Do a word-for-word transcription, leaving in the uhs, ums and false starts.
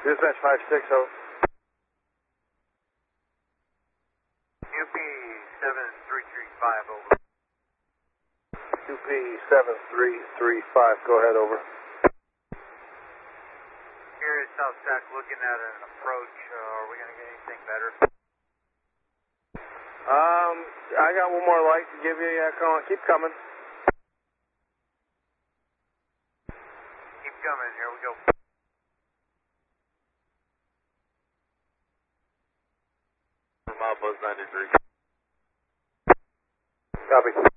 Dispatch five six, over. U P seven three three five, over. U P seven three three five, go ahead, over. Here is South Stack looking at an approach. Uh, are we going to get anything better? Um, I got one more light to give you. Yeah, come on, keep coming. Keep coming, here we go. Mile Buzz ninety-three. Copy.